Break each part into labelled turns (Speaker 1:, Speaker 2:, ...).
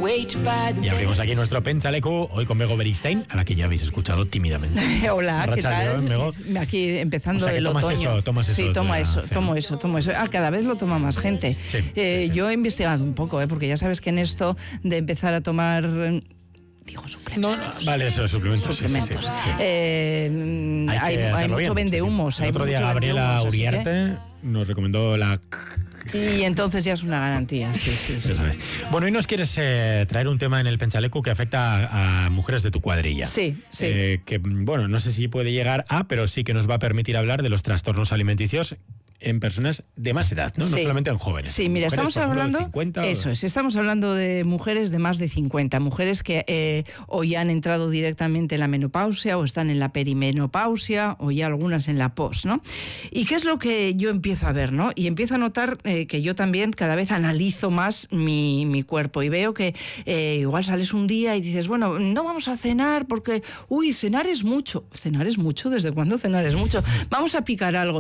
Speaker 1: Y abrimos aquí nuestro Pentsaleku, hoy con Bego Beristain, a la que ya habéis escuchado tímidamente.
Speaker 2: Hola, ¿qué tal? Aquí empezando el otoño. Sí, tomo eso. Cada vez lo toma más gente. Sí. Yo he investigado un poco, porque ya sabes que en esto de empezar a tomar... suplementos.
Speaker 1: No, vale, eso, suplementos.
Speaker 2: Sí. Hay mucho vendehumos.
Speaker 1: El otro día Gabriela Uriarte nos recomendó la...
Speaker 2: Y entonces ya es una garantía, sí.
Speaker 1: Eso es. Bueno, hoy nos quieres traer un tema en el Pentsaleku que afecta a mujeres de tu cuadrilla.
Speaker 2: Sí.
Speaker 1: Que, bueno, no sé si puede llegar a, pero sí que nos va a permitir hablar de los trastornos alimenticios en personas de más edad, ¿no? Sí. No solamente en jóvenes.
Speaker 2: Sí, mira, estamos hablando de
Speaker 1: 50,
Speaker 2: estamos hablando de mujeres de más de 50, mujeres que o ya han entrado directamente en la menopausia o están en la perimenopausia o ya algunas en la pos, ¿no? ¿Y qué es lo que yo empiezo a ver, no? Y empiezo a notar que yo también cada vez analizo más mi cuerpo y veo que igual sales un día y dices, bueno, no vamos a cenar porque, cenar es mucho. ¿Cenar es mucho? ¿Desde cuándo cenar es mucho? Vamos a picar algo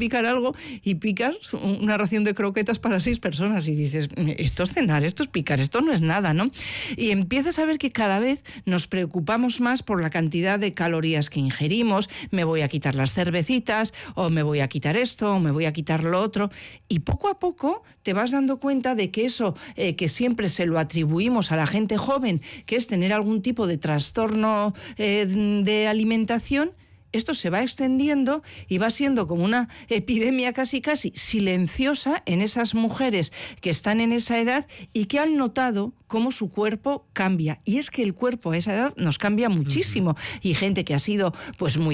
Speaker 2: y picas una ración de croquetas para 6 personas y dices, esto es cenar, esto es picar, esto no es nada, ¿no? Y empiezas a ver que cada vez nos preocupamos más por la cantidad de calorías que ingerimos, me voy a quitar las cervecitas, o me voy a quitar esto, o me voy a quitar lo otro, y poco a poco te vas dando cuenta de que eso que siempre se lo atribuimos a la gente joven, que es tener algún tipo de trastorno de alimentación, esto se va extendiendo y va siendo como una epidemia casi silenciosa en esas mujeres que están en esa edad y que han notado cómo su cuerpo cambia. Y es que el cuerpo a esa edad nos cambia muchísimo. Y gente que ha sido pues muy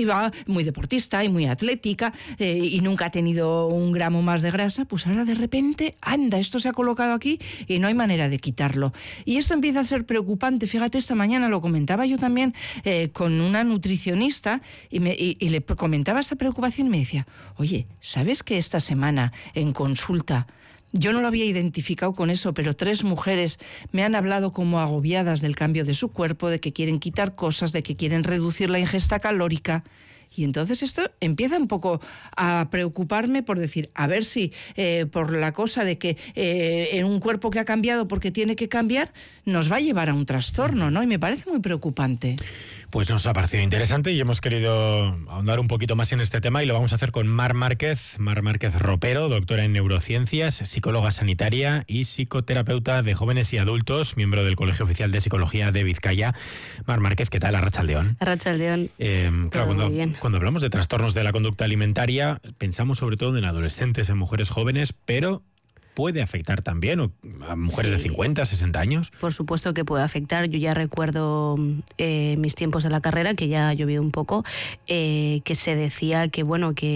Speaker 2: deportista y muy atlética y nunca ha tenido un gramo más de grasa, pues ahora de repente, esto se ha colocado aquí y no hay manera de quitarlo. Y esto empieza a ser preocupante. Fíjate, esta mañana lo comentaba yo también con una nutricionista y le comentaba esta preocupación y me decía, oye, ¿sabes que esta semana en consulta yo no lo había identificado con eso, pero 3 mujeres me han hablado como agobiadas del cambio de su cuerpo, de que quieren quitar cosas, de que quieren reducir la ingesta calórica? Y entonces esto empieza un poco a preocuparme por decir, a ver si por la cosa de que en un cuerpo que ha cambiado porque tiene que cambiar, nos va a llevar a un trastorno, ¿no? Y me parece muy preocupante.
Speaker 1: Pues nos ha parecido interesante y hemos querido ahondar un poquito más en este tema y lo vamos a hacer con Mar Márquez Ropero, doctora en neurociencias, psicóloga sanitaria y psicoterapeuta de jóvenes y adultos, miembro del Colegio Oficial de Psicología de Vizcaya. Mar Márquez, ¿qué tal? Arratsaldeon.
Speaker 3: Arratsaldeon.
Speaker 1: Claro, cuando hablamos de trastornos de la conducta alimentaria, pensamos sobre todo en adolescentes, en mujeres jóvenes, pero ¿puede afectar también a mujeres de 50, 60 años?
Speaker 3: Por supuesto que puede afectar. Yo ya recuerdo mis tiempos de la carrera, que ya ha llovido un poco, que se decía que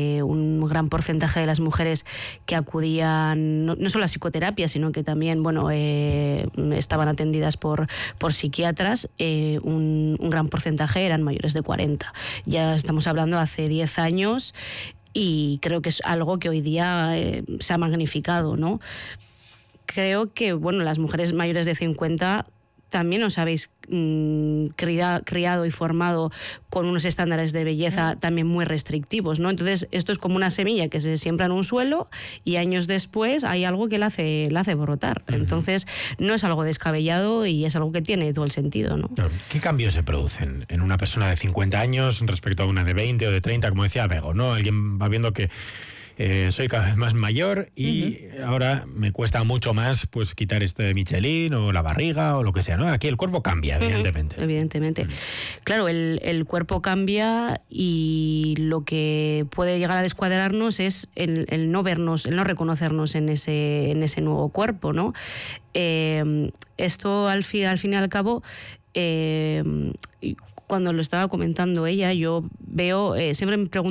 Speaker 3: un gran porcentaje de las mujeres que acudían, no solo a psicoterapia, sino que también estaban atendidas por psiquiatras, un gran porcentaje eran mayores de 40. Ya estamos hablando hace 10 años. Y creo que es algo que hoy día se ha magnificado, ¿no? Creo que, las mujeres mayores de 50 también os habéis criado y formado con unos estándares de belleza también muy restrictivos, ¿no? Entonces, esto es como una semilla que se siembra en un suelo y años después hay algo que la hace brotar. Entonces, no es algo descabellado y es algo que tiene todo el sentido, ¿no?
Speaker 1: ¿Qué cambios se producen en una persona de 50 años respecto a una de 20 o de 30, como decía Bego, ¿no? Alguien va viendo que soy cada vez más mayor y ahora me cuesta mucho más pues quitar de Michelin o la barriga o lo que sea, ¿no? Aquí el cuerpo cambia, evidentemente.
Speaker 3: Evidentemente. Claro, el cuerpo cambia y lo que puede llegar a descuadrarnos es el no vernos, el no reconocernos en ese nuevo cuerpo, ¿no? Esto al fin y al cabo, cuando lo estaba comentando ella, yo veo, siempre me pregunto